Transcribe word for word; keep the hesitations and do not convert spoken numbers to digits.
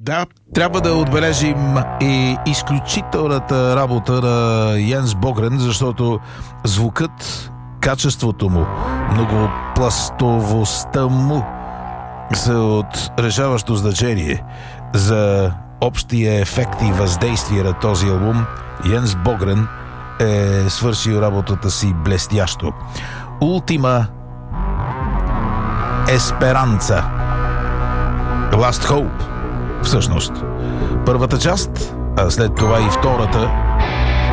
Да, трябва да отбележим и изключителната работа на Йенс Богрен, защото звукът, качеството му, многопластовостта му са от решаващо значение за общия ефект и въздействие на този албум. Йенс Богрен е свършил работата си блестящо. Ултима Есперанца, Last Hope, всъщност първата част, а след това и втората,